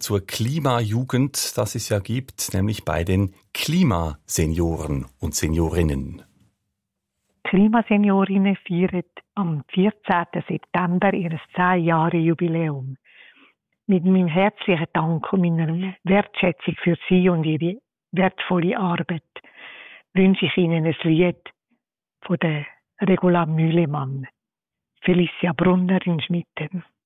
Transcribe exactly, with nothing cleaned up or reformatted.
zur Klimajugend, das es ja gibt, nämlich bei den Klimasenioren und Seniorinnen. Klimaseniorinnen feiern am vierzehnten September ihr zehn-Jahre-Jubiläum. Mit meinem herzlichen Dank und meiner Wertschätzung für Sie und Ihre wertvolle Arbeit wünsche ich Ihnen ein Lied von der Regula Mühlemann, Felicia Brunner in Schmitten.